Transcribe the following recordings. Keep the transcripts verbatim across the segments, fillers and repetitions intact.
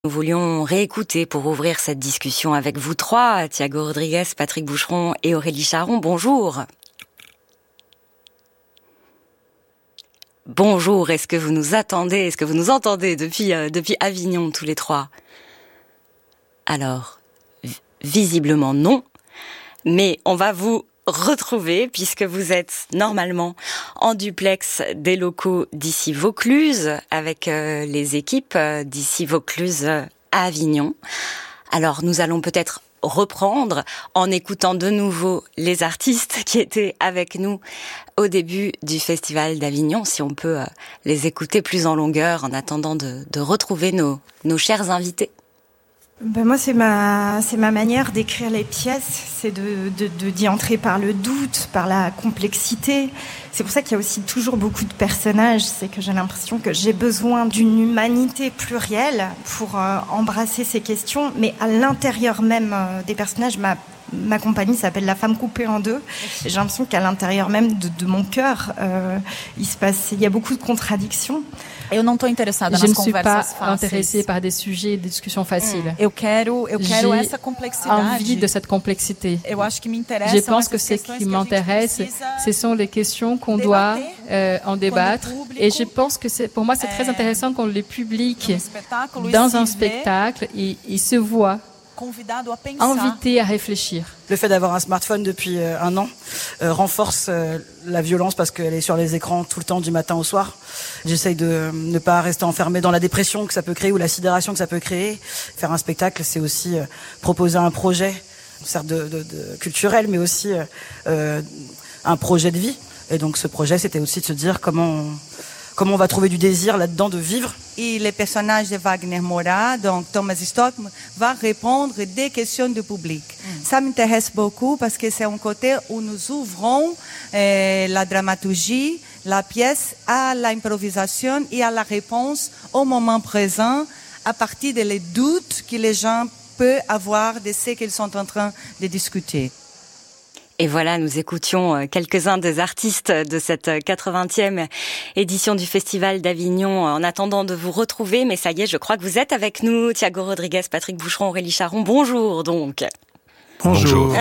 Nous voulions réécouter pour ouvrir cette discussion avec vous trois, Thiago Rodrigues, Patrick Boucheron et Aurélie Charon. Bonjour. Bonjour, est-ce que vous nous attendez, est-ce que vous nous entendez depuis, euh, depuis Avignon tous les trois? Alors, v- visiblement non, mais on va vous retrouver puisque vous êtes normalement en duplex des locaux d'ici Vaucluse avec euh, les équipes euh, d'ici Vaucluse euh, à Avignon. Alors nous allons peut-être reprendre en écoutant de nouveau les artistes qui étaient avec nous au début du Festival d'Avignon, si on peut euh, les écouter plus en longueur en attendant de, de retrouver nos, nos chers invités. Ben moi, c'est ma, c'est ma manière d'écrire les pièces, c'est de, de, de, d'y entrer par le doute, par la complexité. C'est pour ça qu'il y a aussi toujours beaucoup de personnages, c'est que j'ai l'impression que j'ai besoin d'une humanité plurielle pour euh, embrasser ces questions, mais à l'intérieur même euh, des personnages, ma, ma compagnie s'appelle La Femme coupée en deux, et j'ai l'impression qu'à l'intérieur même de, de mon cœur, euh, il se passe, il y a beaucoup de contradictions. Eu não estou interessada Je nas ne suis pas conversas fáceis. intéressée par des sujets de discussion faciles. Eu quero, eu quero J'ai essa complexidade. envie de cette complexité. Eu acho que me interessa. Je pense que ce qui m'intéresse, ce sont les questions qu'on doit euh, en débattre. Et je pense que c'est, pour moi, c'est très intéressant quand le public, dans un spectacle, il, il se voit invité à réfléchir. Le fait d'avoir un smartphone depuis euh, un an euh, renforce euh, la violence parce qu'elle est sur les écrans tout le temps du matin au soir. J'essaye de euh, ne pas rester enfermée dans la dépression que ça peut créer ou la sidération que ça peut créer. Faire un spectacle, c'est aussi euh, proposer un projet, certes de, de, de culturel, mais aussi euh, euh, un projet de vie. Et donc ce projet, c'était aussi de se dire comment on, comment on va trouver du désir là-dedans de vivre. Et le personnage de Wagner Moura, donc Thomas Stockmann, va répondre des questions du public. Mm. Ça m'intéresse beaucoup parce que c'est un côté où nous ouvrons euh, la dramaturgie, la pièce à l'improvisation et à la réponse au moment présent à partir des doutes que les gens peuvent avoir de ce qu'ils sont en train de discuter. Et voilà, nous écoutions quelques-uns des artistes de cette quatre-vingtième édition du Festival d'Avignon en attendant de vous retrouver. Mais ça y est, je crois que vous êtes avec nous. Thiago Rodrigues, Patrick Boucheron, Aurélie Charon. Bonjour donc. Bonjour.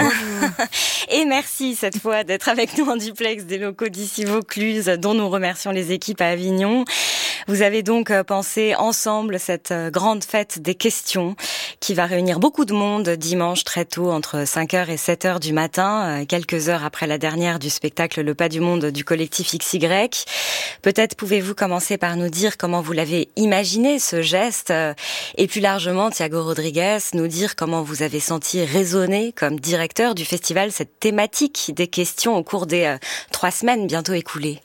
Et merci cette fois d'être avec nous en duplex des locaux d'ici Vaucluse, dont nous remercions les équipes à Avignon. Vous avez donc pensé ensemble cette grande fête des questions qui va réunir beaucoup de monde dimanche très tôt entre cinq heures et sept heures du matin, quelques heures après la dernière du spectacle Le Pas du Monde du collectif X Y. Peut-être pouvez-vous commencer par nous dire comment vous l'avez imaginé ce geste et plus largement, Thiago Rodrigues, nous dire comment vous avez senti résonner comme directeur du festival cette thématique des questions au cours des euh, trois semaines bientôt écoulées.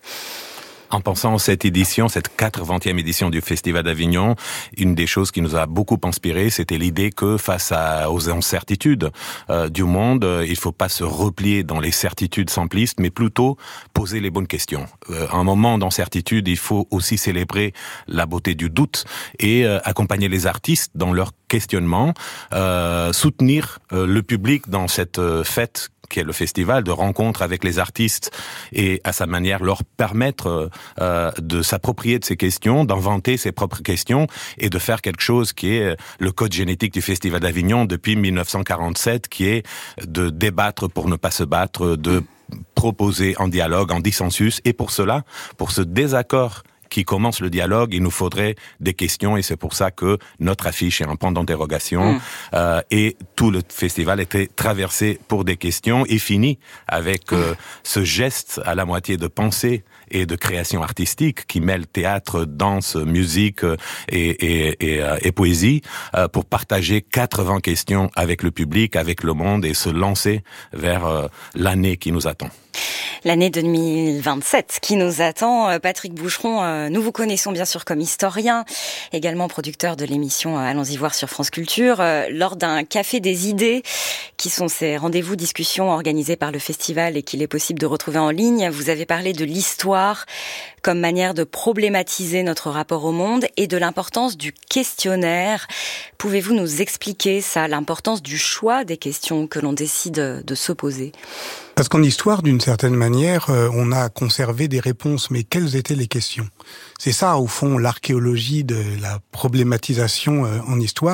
En pensant à cette édition, cette quatre-vingtième édition du Festival d'Avignon, une des choses qui nous a beaucoup inspiré, c'était l'idée que face à, aux incertitudes euh, du monde, euh, il faut pas se replier dans les certitudes simplistes, mais plutôt poser les bonnes questions. Euh, un moment d'incertitude, il faut aussi célébrer la beauté du doute et euh, accompagner les artistes dans leur questionnement, euh, soutenir euh, le public dans cette euh, fête qui est le festival de rencontres avec les artistes et à sa manière leur permettre euh, de s'approprier de ces questions, d'inventer ses propres questions et de faire quelque chose qui est le code génétique du Festival d'Avignon depuis mille neuf cent quarante-sept, qui est de débattre pour ne pas se battre, de proposer en dialogue, en dissensus, et pour cela, pour ce désaccord qui commence le dialogue, il nous faudrait des questions et c'est pour ça que notre affiche est un point d'interrogation mmh. euh, et tout le festival était traversé pour des questions et fini avec euh, mmh. ce geste à la moitié de pensée et de création artistique qui mêle théâtre, danse, musique et, et, et, et poésie euh, pour partager quatre-vingts questions avec le public, avec le monde et se lancer vers euh, l'année qui nous attend. L'année deux mille vingt-sept qui nous attend. Patrick Boucheron, nous vous connaissons bien sûr comme historien, également producteur de l'émission Allons-y voir sur France Culture. Lors d'un café des idées, qui sont ces rendez-vous discussions organisés par le festival et qu'il est possible de retrouver en ligne, vous avez parlé de l'histoire comme manière de problématiser notre rapport au monde et de l'importance du questionnaire pour Pouvez-vous nous expliquer ça, l'importance du choix des questions que l'on décide de se poser ? Parce qu'en histoire, d'une certaine manière, euh, on a conservé des réponses, mais quelles étaient les questions ? C'est ça, au fond, l'archéologie de la problématisation euh, en histoire.